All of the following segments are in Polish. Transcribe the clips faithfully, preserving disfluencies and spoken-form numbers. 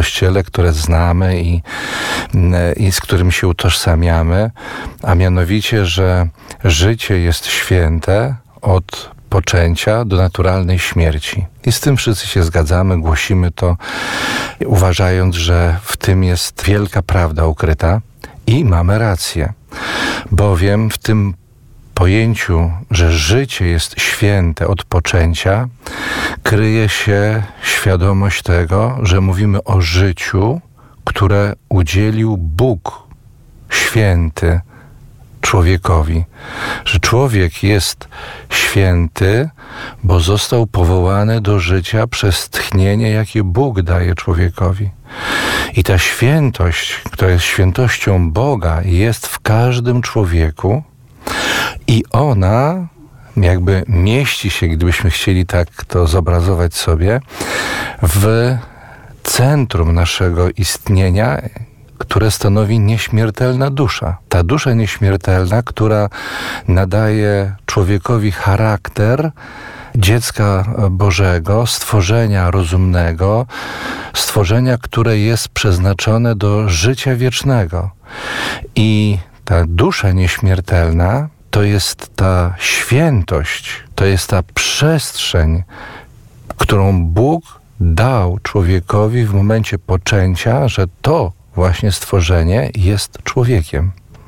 Kościele, które znamy i, i z którym się utożsamiamy, a mianowicie, że życie jest święte od poczęcia do naturalnej śmierci. I z tym wszyscy się zgadzamy, głosimy to, uważając, że w tym jest wielka prawda ukryta i mamy rację. Bowiem w tym pojęciu, że życie jest święte od poczęcia, kryje się świadomość tego, że mówimy o życiu, które udzielił Bóg święty człowiekowi. Że człowiek jest święty, bo został powołany do życia przez tchnienie, jakie Bóg daje człowiekowi. I ta świętość, która jest świętością Boga, jest w każdym człowieku i ona jakby mieści się, gdybyśmy chcieli tak to zobrazować sobie, w centrum naszego istnienia, które stanowi nieśmiertelna dusza. Ta dusza nieśmiertelna, która nadaje człowiekowi charakter dziecka Bożego, stworzenia rozumnego, stworzenia, które jest przeznaczone do życia wiecznego. I ta dusza nieśmiertelna to jest ta świętość, to jest ta przestrzeń, którą Bóg dał człowiekowi w momencie poczęcia, że to właśnie stworzenie jest człowiekiem.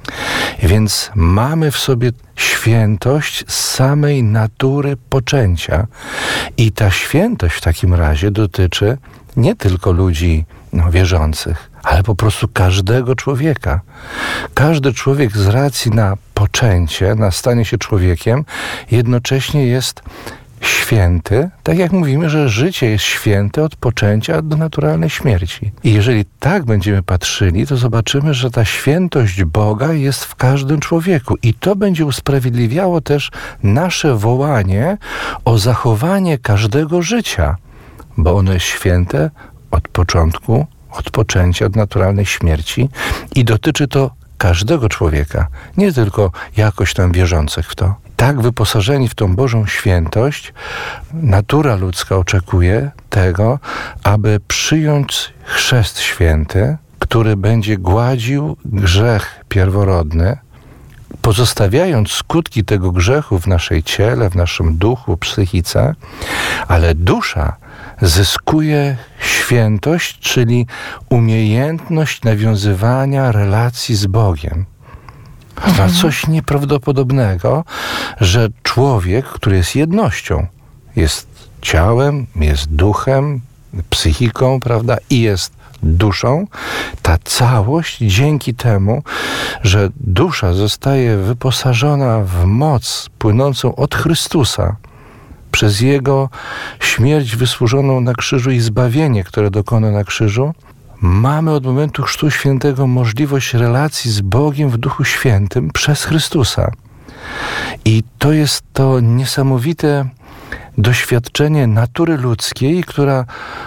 Więc mamy w sobie świętość z samej natury poczęcia. I ta świętość w takim razie dotyczy nie tylko ludzi no, wierzących, ale po prostu każdego człowieka. Każdy człowiek z racji na poczęcie, na stanie się człowiekiem, jednocześnie jest święty, tak jak mówimy, że życie jest święte od poczęcia do naturalnej śmierci. I jeżeli tak będziemy patrzyli, to zobaczymy, że ta świętość Boga jest w każdym człowieku. I to będzie usprawiedliwiało też nasze wołanie o zachowanie każdego życia, bo ono jest święte od początku, od poczęcia, od naturalnej śmierci i dotyczy to każdego człowieka, nie tylko jakoś tam wierzących w to. Tak wyposażeni w tą Bożą świętość, natura ludzka oczekuje tego, aby przyjąć chrzest święty, który będzie gładził grzech pierworodny, pozostawiając skutki tego grzechu w naszej ciele, w naszym duchu, psychice, ale dusza zyskuje świętość, czyli umiejętność nawiązywania relacji z Bogiem. Ma coś nieprawdopodobnego, że człowiek, który jest jednością, jest ciałem, jest duchem, psychiką, prawda, i jest duszą, ta całość dzięki temu, że dusza zostaje wyposażona w moc płynącą od Chrystusa, przez Jego śmierć wysłużoną na krzyżu i zbawienie, które dokonał na krzyżu, mamy od momentu Chrztu Świętego możliwość relacji z Bogiem w Duchu Świętym przez Chrystusa. I to jest to niesamowite doświadczenie natury ludzkiej, która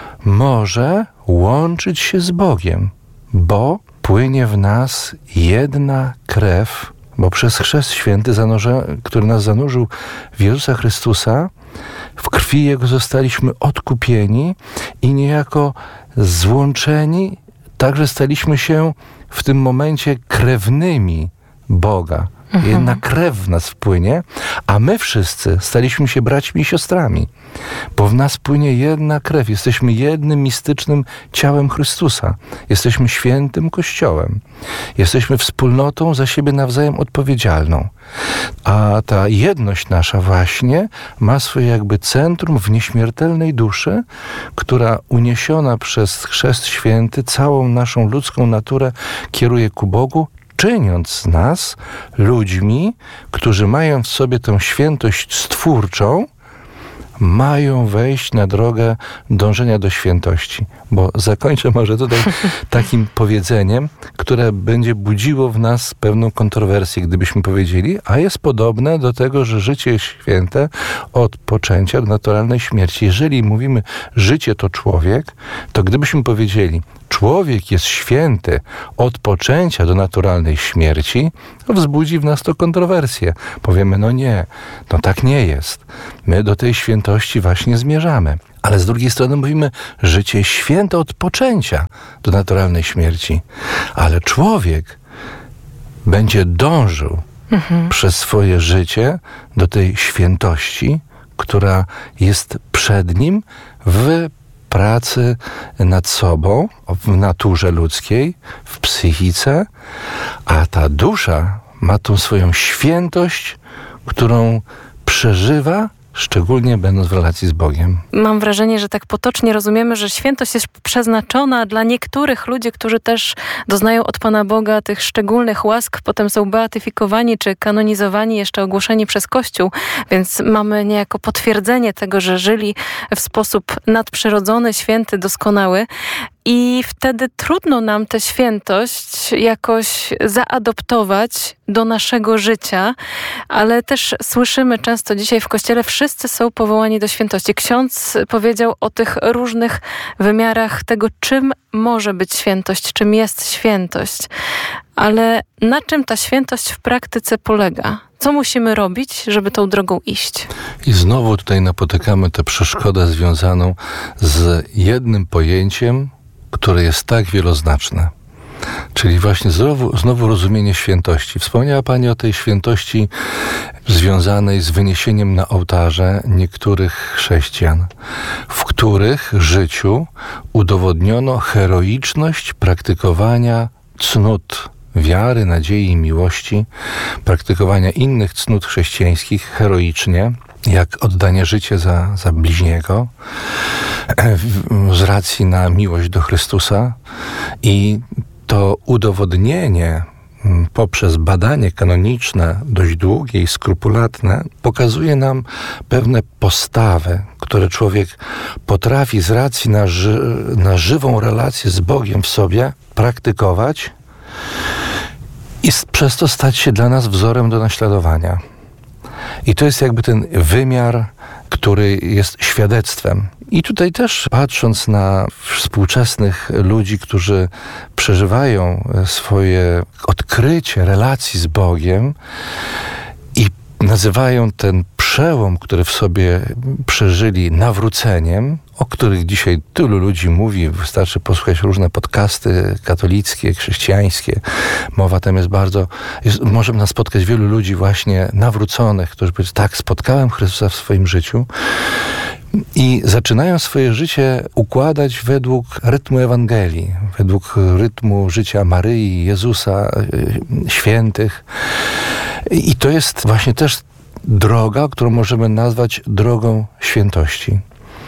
może łączyć się z Bogiem, bo płynie w nas jedna krew, bo przez Chrzest Święty, zanurza, który nas zanurzył w Jezusa Chrystusa, w krwi Jego zostaliśmy odkupieni i niejako złączeni, także staliśmy się w tym momencie krewnymi Boga. Mhm. Jedna krew w nas wpłynie, a my wszyscy staliśmy się braćmi i siostrami, bo w nas płynie jedna krew. Jesteśmy jednym mistycznym ciałem Chrystusa. Jesteśmy świętym Kościołem. Jesteśmy wspólnotą za siebie nawzajem odpowiedzialną. A ta jedność nasza właśnie ma swoje jakby centrum w nieśmiertelnej duszy, która uniesiona przez Chrzest Święty całą naszą ludzką naturę kieruje ku Bogu, czyniąc z nas ludźmi, którzy mają w sobie tę świętość stwórczą, mają wejść na drogę dążenia do świętości. Bo zakończę może tutaj takim powiedzeniem, które będzie budziło w nas pewną kontrowersję, gdybyśmy powiedzieli, a jest podobne do tego, że życie jest święte od poczęcia do naturalnej śmierci. Jeżeli mówimy, życie to człowiek, to gdybyśmy powiedzieli, człowiek jest święty od poczęcia do naturalnej śmierci, wzbudzi w nas to kontrowersję. Powiemy, no nie, no tak nie jest. My do tej świętości właśnie zmierzamy. Ale z drugiej strony mówimy, życie jest święte od poczęcia do naturalnej śmierci. Ale człowiek będzie dążył mhm. przez swoje życie do tej świętości, która jest przed nim w pracy nad sobą, w naturze ludzkiej, w psychice, a ta dusza ma tą swoją świętość, którą przeżywa, szczególnie będąc w relacji z Bogiem. Mam wrażenie, że tak potocznie rozumiemy, że świętość jest przeznaczona dla niektórych ludzi, którzy też doznają od Pana Boga tych szczególnych łask, potem są beatyfikowani czy kanonizowani, jeszcze ogłoszeni przez Kościół, więc mamy niejako potwierdzenie tego, że żyli w sposób nadprzyrodzony, święty, doskonały. I wtedy trudno nam tę świętość jakoś zaadoptować do naszego życia, ale też słyszymy często dzisiaj w Kościele, wszyscy są powołani do świętości. Ksiądz powiedział o tych różnych wymiarach tego, czym może być świętość, czym jest świętość. Ale na czym ta świętość w praktyce polega? Co musimy robić, żeby tą drogą iść? I znowu tutaj napotykamy tę przeszkodę związaną z jednym pojęciem, które jest tak wieloznaczne. Czyli właśnie znowu, znowu rozumienie świętości. Wspomniała Pani o tej świętości związanej z wyniesieniem na ołtarze niektórych chrześcijan, w których życiu udowodniono heroiczność praktykowania cnót wiary, nadziei i miłości, praktykowania innych cnót chrześcijańskich heroicznie, jak oddanie życia za, za bliźniego, z racji na miłość do Chrystusa. I to udowodnienie poprzez badanie kanoniczne, dość długie i skrupulatne, pokazuje nam pewne postawy, które człowiek potrafi z racji na, ży, na żywą relację z Bogiem w sobie praktykować i przez to stać się dla nas wzorem do naśladowania. I to jest jakby ten wymiar, który jest świadectwem. I tutaj też patrząc na współczesnych ludzi, którzy przeżywają swoje odkrycie relacji z Bogiem i nazywają ten przełom, który w sobie przeżyli, nawróceniem, o których dzisiaj tylu ludzi mówi, wystarczy posłuchać różne podcasty katolickie, chrześcijańskie. Mowa tam jest bardzo... Jest, możemy nas spotkać wielu ludzi właśnie nawróconych, którzy powiedzą, tak, spotkałem Chrystusa w swoim życiu i zaczynają swoje życie układać według rytmu Ewangelii, według rytmu życia Maryi, Jezusa, świętych. I to jest właśnie też droga, którą możemy nazwać drogą świętości.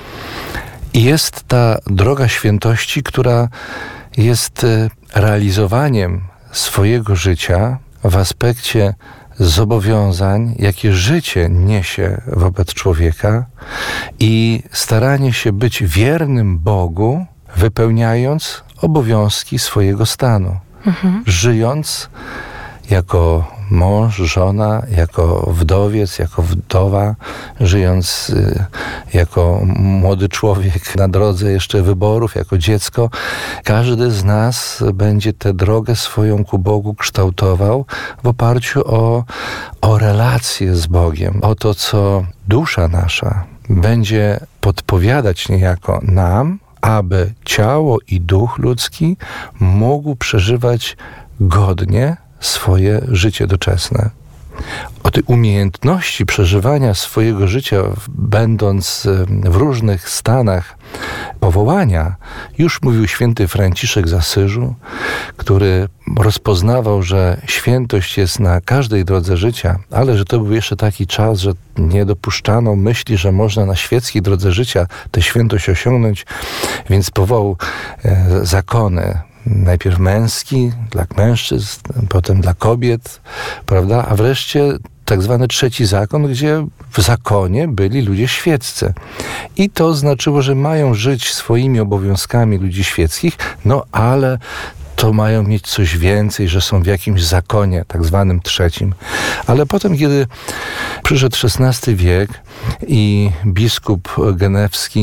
I jest ta droga świętości, która jest realizowaniem swojego życia w aspekcie zobowiązań, jakie życie niesie wobec człowieka i staranie się być wiernym Bogu, wypełniając obowiązki swojego stanu. Mhm. Żyjąc jako mąż, żona, jako wdowiec, jako wdowa, żyjąc y, jako młody człowiek na drodze jeszcze wyborów, jako dziecko. Każdy z nas będzie tę drogę swoją ku Bogu kształtował w oparciu o, o relację z Bogiem, o to, co dusza nasza będzie podpowiadać niejako nam, aby ciało i duch ludzki mógł przeżywać godnie swoje życie doczesne. O tej umiejętności przeżywania swojego życia, będąc w różnych stanach powołania, już mówił święty Franciszek z Asyżu, który rozpoznawał, że świętość jest na każdej drodze życia, ale że to był jeszcze taki czas, że nie dopuszczano myśli, że można na świeckiej drodze życia tę świętość osiągnąć, więc powołał e, zakony, najpierw męski dla mężczyzn, potem dla kobiet, prawda? A wreszcie tak zwany trzeci zakon, gdzie w zakonie byli ludzie świeccy. I to znaczyło, że mają żyć swoimi obowiązkami ludzi świeckich, no ale to mają mieć coś więcej, że są w jakimś zakonie, tak zwanym trzecim. Ale potem, kiedy przyszedł szesnasty wiek i biskup genewski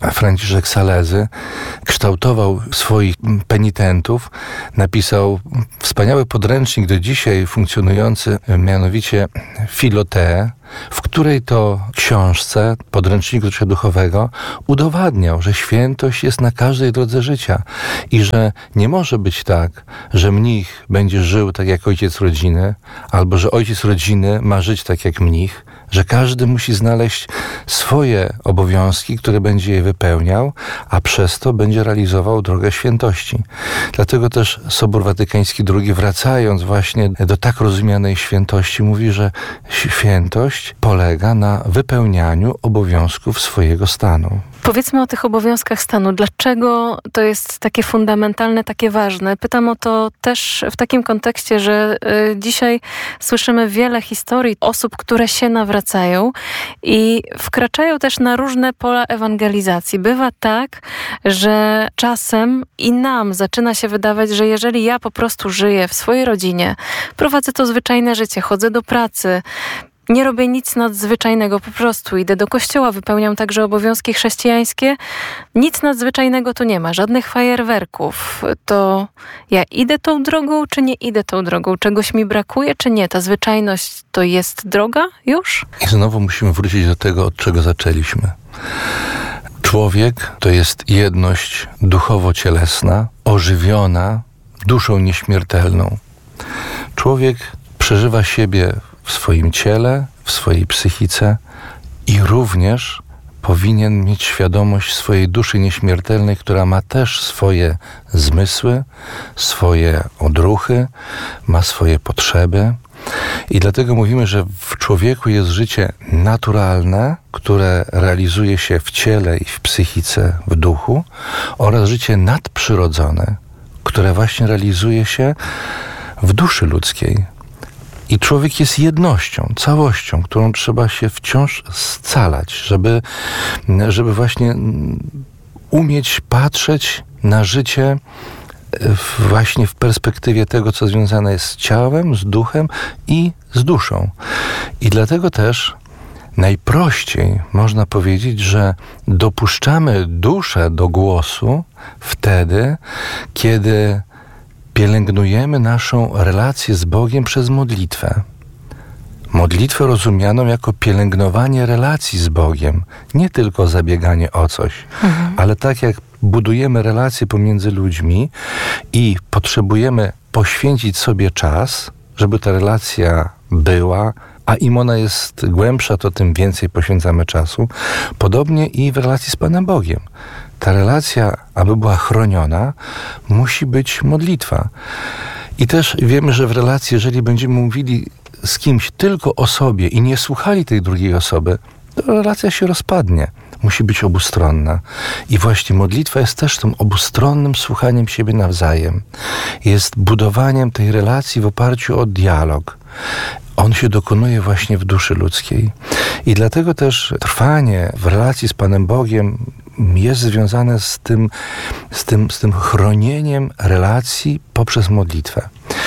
Franciszek Salezy kształtował swoich penitentów, napisał wspaniały podręcznik do dzisiaj funkcjonujący, mianowicie Filoteę, w której to książce, podręczniku życia duchowego, udowadniał, że świętość jest na każdej drodze życia i że nie może być tak, że mnich będzie żył tak jak ojciec rodziny, albo że ojciec rodziny ma żyć tak jak mnich, że każdy musi znaleźć swoje obowiązki, które będzie je wypełniał, a przez to będzie realizował drogę świętości. Dlatego też Sobór Watykański drugi, wracając właśnie do tak rozumianej świętości, mówi, że świętość polega na wypełnianiu obowiązków swojego stanu. Powiedzmy o tych obowiązkach stanu. Dlaczego to jest takie fundamentalne, takie ważne? Pytam o to też w takim kontekście, że y, dzisiaj słyszymy wiele historii osób, które się nawracają i wkraczają też na różne pola ewangelizacji. Bywa tak, że czasem i nam zaczyna się wydawać, że jeżeli ja po prostu żyję w swojej rodzinie, prowadzę to zwyczajne życie, chodzę do pracy, nie robię nic nadzwyczajnego, po prostu idę do kościoła, wypełniam także obowiązki chrześcijańskie. Nic nadzwyczajnego tu nie ma, żadnych fajerwerków. To ja idę tą drogą, czy nie idę tą drogą? Czegoś mi brakuje, czy nie? Ta zwyczajność to jest droga już? I znowu musimy wrócić do tego, od czego zaczęliśmy. Człowiek to jest jedność duchowo-cielesna, ożywiona duszą nieśmiertelną. Człowiek przeżywa siebie w swoim ciele, w swojej psychice i również powinien mieć świadomość swojej duszy nieśmiertelnej, która ma też swoje zmysły, swoje odruchy, ma swoje potrzeby. I dlatego mówimy, że w człowieku jest życie naturalne, które realizuje się w ciele i w psychice, w duchu, oraz życie nadprzyrodzone, które właśnie realizuje się w duszy ludzkiej. I człowiek jest jednością, całością, którą trzeba się wciąż scalać, żeby, żeby właśnie umieć patrzeć na życie właśnie w perspektywie tego, co związane jest z ciałem, z duchem i z duszą. I dlatego też najprościej można powiedzieć, że dopuszczamy duszę do głosu wtedy, kiedy pielęgnujemy naszą relację z Bogiem przez modlitwę. Modlitwę rozumianą jako pielęgnowanie relacji z Bogiem, nie tylko zabieganie o coś, mhm. ale tak jak budujemy relacje pomiędzy ludźmi i potrzebujemy poświęcić sobie czas, żeby ta relacja była, a im ona jest głębsza, to tym więcej poświęcamy czasu. Podobnie i w relacji z Panem Bogiem. Ta relacja, aby była chroniona, musi być modlitwa. I też wiemy, że w relacji, jeżeli będziemy mówili z kimś tylko o sobie i nie słuchali tej drugiej osoby, to relacja się rozpadnie. Musi być obustronna. I właśnie modlitwa jest też tym obustronnym słuchaniem siebie nawzajem. Jest budowaniem tej relacji w oparciu o dialog. On się dokonuje właśnie w duszy ludzkiej. I dlatego też trwanie w relacji z Panem Bogiem jest związane z tym, z tym, z tym chronieniem relacji poprzez modlitwę.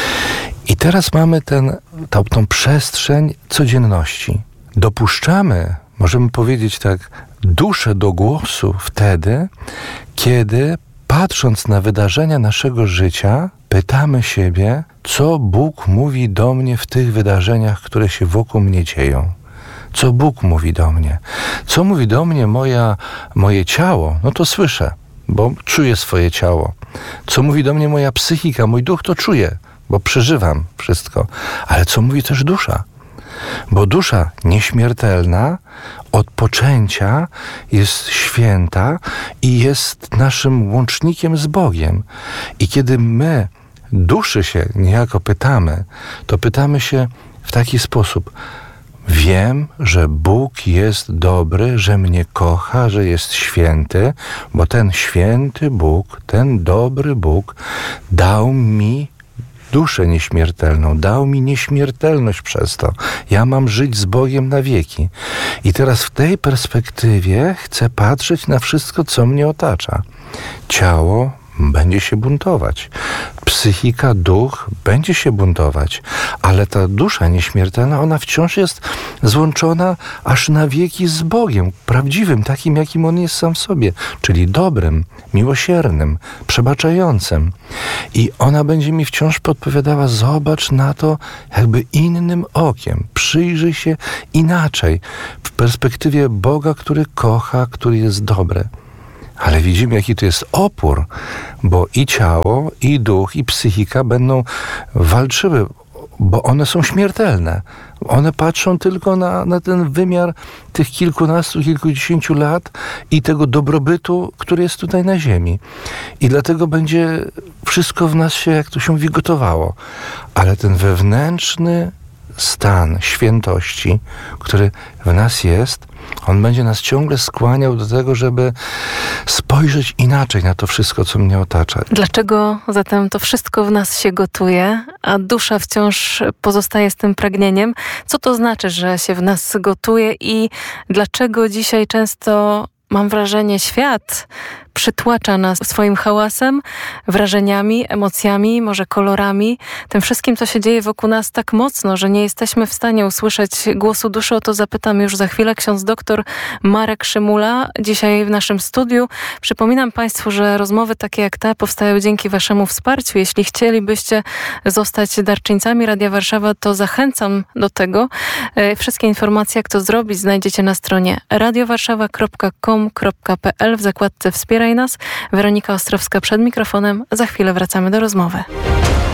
I teraz mamy ten, tą, tą przestrzeń codzienności. Dopuszczamy, możemy powiedzieć tak, duszę do głosu wtedy, kiedy patrząc na wydarzenia naszego życia, pytamy siebie, co Bóg mówi do mnie w tych wydarzeniach, które się wokół mnie dzieją. Co Bóg mówi do mnie? Co mówi do mnie moja, moje ciało? No to słyszę, bo czuję swoje ciało. Co mówi do mnie moja psychika, mój duch, to czuję, bo przeżywam wszystko. Ale co mówi też dusza? Bo dusza nieśmiertelna od poczęcia jest święta i jest naszym łącznikiem z Bogiem. I kiedy my duszy się niejako pytamy, to pytamy się w taki sposób: wiem, że Bóg jest dobry, że mnie kocha, że jest święty, bo ten święty Bóg, ten dobry Bóg dał mi duszę nieśmiertelną, dał mi nieśmiertelność przez to. Ja mam żyć z Bogiem na wieki. I teraz w tej perspektywie chcę patrzeć na wszystko, co mnie otacza. Ciało będzie się buntować. psychika, duch będzie się buntować, ale ta dusza nieśmiertelna, ona wciąż jest złączona aż na wieki z Bogiem, prawdziwym, takim jakim On jest sam w sobie, czyli dobrym, miłosiernym, przebaczającym. I ona będzie mi wciąż podpowiadała, zobacz na to jakby innym okiem, przyjrzyj się inaczej, w perspektywie Boga, który kocha, który jest dobry. Ale widzimy, jaki to jest opór, bo i ciało, i duch, i psychika będą walczyły, bo one są śmiertelne. One patrzą tylko na, na ten wymiar tych kilkunastu, kilkudziesięciu lat i tego dobrobytu, który jest tutaj na ziemi. I dlatego będzie wszystko w nas się, jak to się mówi, gotowało. Ale ten wewnętrzny stan świętości, który w nas jest, on będzie nas ciągle skłaniał do tego, żeby spojrzeć inaczej na to wszystko, co mnie otacza. Dlaczego zatem to wszystko w nas się gotuje, a dusza wciąż pozostaje z tym pragnieniem? Co to znaczy, że się w nas gotuje i dlaczego dzisiaj często, mam wrażenie, świat przytłacza nas swoim hałasem, wrażeniami, emocjami, może kolorami, tym wszystkim, co się dzieje wokół nas tak mocno, że nie jesteśmy w stanie usłyszeć głosu duszy? O to zapytam już za chwilę. Ksiądz doktor Marek Szymula dzisiaj w naszym studiu. Przypominam Państwu, że rozmowy takie jak ta powstają dzięki Waszemu wsparciu. Jeśli chcielibyście zostać darczyńcami Radia Warszawa, to zachęcam do tego. Wszystkie informacje, jak to zrobić, znajdziecie na stronie radiowarszawa kropka com kropka p l w zakładce Wspieraj nas. Weronika Ostrowska przed mikrofonem. Za chwilę wracamy do rozmowy.